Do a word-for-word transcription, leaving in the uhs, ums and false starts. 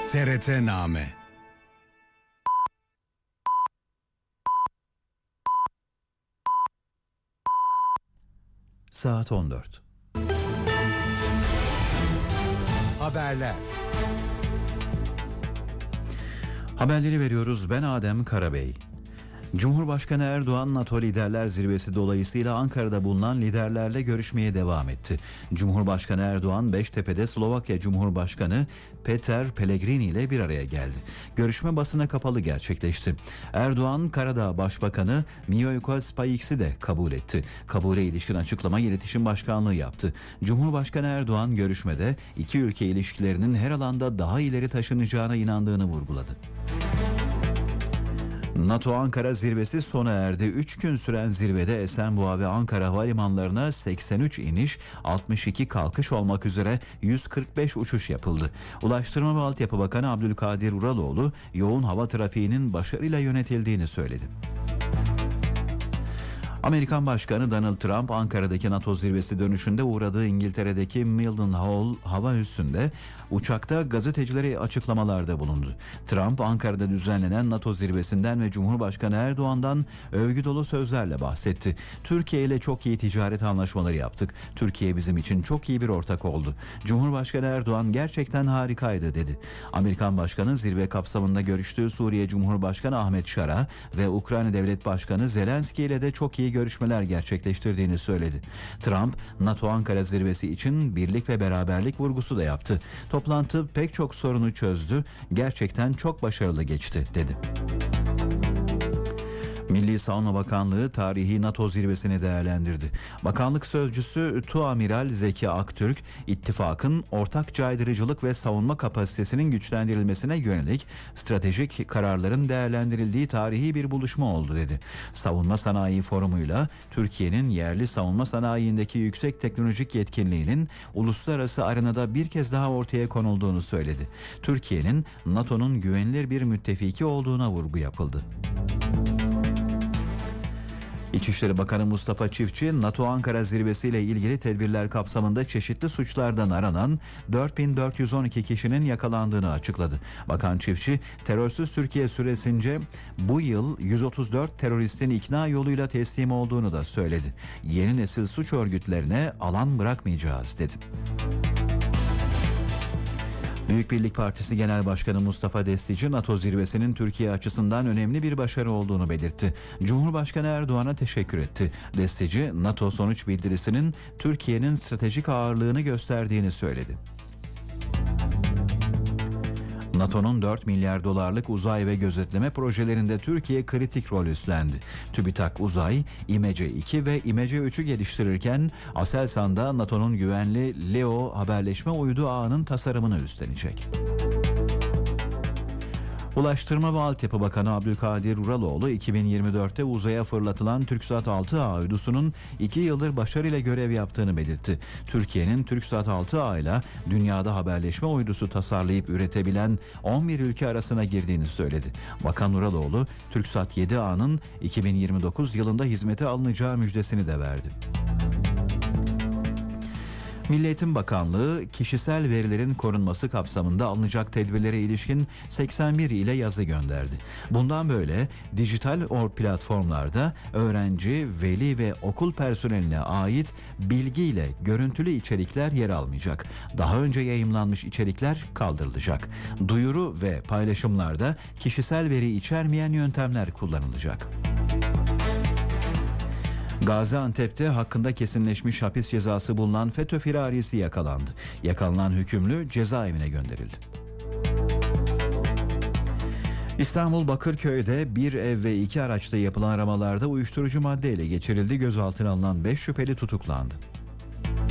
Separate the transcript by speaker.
Speaker 1: T R T-Name.
Speaker 2: Saat on dört.
Speaker 1: Haberler.
Speaker 2: Haberleri veriyoruz. Ben Adem Karabey. Cumhurbaşkanı Erdoğan, NATO Liderler Zirvesi dolayısıyla Ankara'da bulunan liderlerle görüşmeye devam etti. Cumhurbaşkanı Erdoğan, Beştepe'de Slovakya Cumhurbaşkanı Peter Pellegrini ile bir araya geldi. Görüşme basına kapalı gerçekleşti. Erdoğan, Karadağ Başbakanı Miroslav Spayiks'i de kabul etti. Kabule ilişkin açıklama İletişim Başkanlığı yaptı. Cumhurbaşkanı Erdoğan görüşmede iki ülke ilişkilerinin her alanda daha ileri taşınacağına inandığını vurguladı. NATO Ankara zirvesi sona erdi. üç gün süren zirvede Esenboğa ve Ankara havalimanlarına seksen üç iniş, altmış iki kalkış olmak üzere yüz kırk beş uçuş yapıldı. Ulaştırma ve Altyapı Bakanı Abdülkadir Uraloğlu, yoğun hava trafiğinin başarıyla yönetildiğini söyledi. Amerikan Başkanı Donald Trump, Ankara'daki NATO zirvesi dönüşünde uğradığı İngiltere'deki Mildenhall hava üssünde uçakta gazetecilere açıklamalarda bulundu. Trump, Ankara'da düzenlenen NATO zirvesinden ve Cumhurbaşkanı Erdoğan'dan övgü dolu sözlerle bahsetti. Türkiye ile çok iyi ticaret anlaşmaları yaptık. Türkiye bizim için çok iyi bir ortak oldu. Cumhurbaşkanı Erdoğan gerçekten harikaydı dedi. Amerikan Başkanı zirve kapsamında görüştüğü Suriye Cumhurbaşkanı Ahmet Şara ve Ukrayna Devlet Başkanı Zelenski ile de çok iyi görüşmeler gerçekleştirdiğini söyledi. Trump, NATO Ankara zirvesi için birlik ve beraberlik vurgusu da yaptı. Toplantı pek çok sorunu çözdü, gerçekten çok başarılı geçti dedi. Milli Savunma Bakanlığı tarihi NATO zirvesini değerlendirdi. Bakanlık sözcüsü Tuamiral Zeki Aktürk, ittifakın ortak caydırıcılık ve savunma kapasitesinin güçlendirilmesine yönelik stratejik kararların değerlendirildiği tarihi bir buluşma oldu dedi. Savunma Sanayi Forumu'yla Türkiye'nin yerli savunma sanayindeki yüksek teknolojik yetkinliğinin uluslararası arenada bir kez daha ortaya konulduğunu söyledi. Türkiye'nin NATO'nun güvenilir bir müttefiki olduğuna vurgu yapıldı. İçişleri Bakanı Mustafa Çiftçi, NATO Ankara Zirvesi ile ilgili tedbirler kapsamında çeşitli suçlardan aranan dört bin dört yüz on iki kişinin yakalandığını açıkladı. Bakan Çiftçi, terörsüz Türkiye süresince bu yıl yüz otuz dört teröristin ikna yoluyla teslim olduğunu da söyledi. Yeni nesil suç örgütlerine alan bırakmayacağız dedi. Büyük Birlik Partisi Genel Başkanı Mustafa Destici, NATO zirvesinin Türkiye açısından önemli bir başarı olduğunu belirtti. Cumhurbaşkanı Erdoğan'a teşekkür etti. Destici, NATO sonuç bildirisinin Türkiye'nin stratejik ağırlığını gösterdiğini söyledi. NATO'nun dört milyar dolarlık uzay ve gözetleme projelerinde Türkiye kritik rol üstlendi. TÜBİTAK Uzay, İMECE iki ve İMECE üçü geliştirirken Aselsan'da NATO'nun güvenli LEO haberleşme uydu ağının tasarımını üstlenecek. Ulaştırma ve Altyapı Bakanı Abdülkadir Uraloğlu, iki bin yirmi dörtte uzaya fırlatılan TürkSat altı A uydusunun iki yıldır başarıyla görev yaptığını belirtti. Türkiye'nin TürkSat altı A ile dünyada haberleşme uydusu tasarlayıp üretebilen on bir ülke arasına girdiğini söyledi. Bakan Uraloğlu, TürkSat yedi A'nın iki bin yirmi dokuz yılında hizmete alınacağı müjdesini de verdi. Milli Eğitim Bakanlığı, kişisel verilerin korunması kapsamında alınacak tedbirlere ilişkin seksen bir ile yazı gönderdi. Bundan böyle dijital or platformlarda öğrenci, veli ve okul personeline ait bilgiyle görüntülü içerikler yer almayacak. Daha önce yayımlanmış içerikler kaldırılacak. Duyuru ve paylaşımlarda kişisel veri içermeyen yöntemler kullanılacak. Gaziantep'te hakkında kesinleşmiş hapis cezası bulunan FETÖ firarisi yakalandı. Yakalanan hükümlü cezaevine gönderildi. İstanbul Bakırköy'de bir ev ve iki araçta yapılan aramalarda uyuşturucu madde ele geçirildi. Gözaltına alınan beş şüpheli tutuklandı.